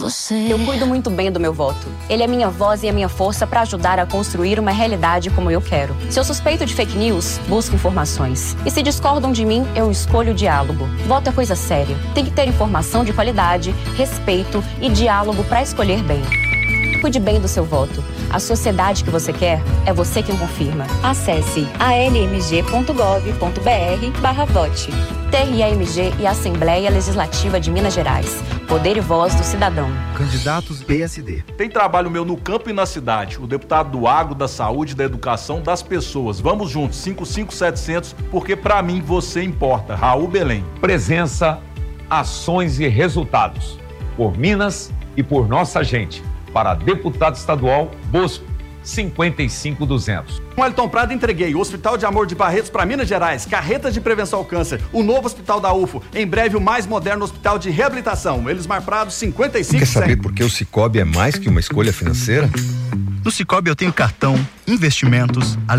você. Eu cuido muito bem do meu voto. Ele é minha voz e a minha força para ajudar a construir uma realidade como eu quero. Se eu suspeito de fake news, busco informações. E se discordam de mim, eu escolho o diálogo. Voto é coisa séria. Tem que ter informação de qualidade, respeito e diálogo para escolher bem. Cuide bem do seu voto. A sociedade que você quer é você quem confirma. Acesse almg.gov.br/vote. TRAMG e Assembleia Legislativa de Minas Gerais. Poder e voz do cidadão. Candidatos PSD. Tem trabalho meu no campo e na cidade. O deputado do agro, da saúde, da educação, das pessoas. Vamos juntos, 55700, porque pra mim você importa. Raul Belém. Presença, ações e resultados. Por Minas e por nossa gente. Para deputado estadual, Bosco, 55200. Com Elton Prado entreguei o Hospital de Amor de Barretos para Minas Gerais, carretas de prevenção ao câncer, o novo Hospital da UFO, em breve o mais moderno hospital de reabilitação. Elismar Prado, 55. Quer saber por que o Sicoob é mais que uma escolha financeira? No Sicoob eu tenho cartão, investimentos,